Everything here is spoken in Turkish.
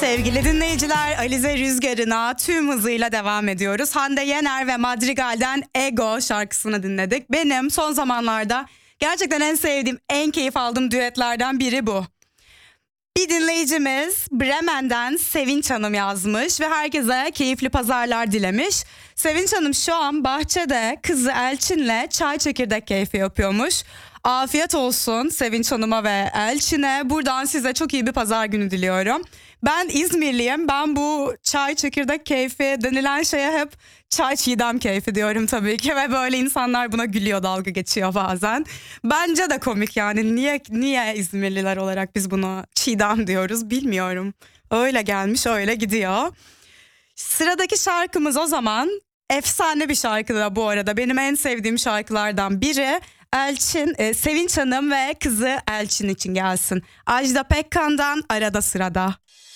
Sevgili dinleyiciler, Alize Rüzgarı'na tüm hızıyla devam ediyoruz. Hande Yener ve Madrigal'den Ego şarkısını dinledik. Benim son zamanlarda gerçekten en sevdiğim, en keyif aldığım düetlerden biri bu. Bir dinleyicimiz Bremen'den Sevinç Hanım yazmış ve herkese keyifli pazarlar dilemiş. Sevinç Hanım şu an bahçede kızı Elçin'le çay çekirdek keyfi yapıyormuş. Afiyet olsun Sevinç Hanım'a ve Elçin'e. Buradan size çok iyi bir pazar günü diliyorum. Ben İzmirliyim. Ben bu çay çekirdek keyfi denilen şeye hep çay çiğdem keyfi diyorum tabii ki. Ve böyle insanlar buna gülüyor, dalga geçiyor bazen. Bence de komik yani. Niye İzmirliler olarak biz buna çiğdem diyoruz bilmiyorum. Öyle gelmiş, öyle gidiyor. Sıradaki şarkımız o zaman efsane bir şarkı da bu arada. Benim en sevdiğim şarkılardan biri. Sevinç Hanım ve kızı Elçin için gelsin. Ajda Pekkan'dan Arada Sırada.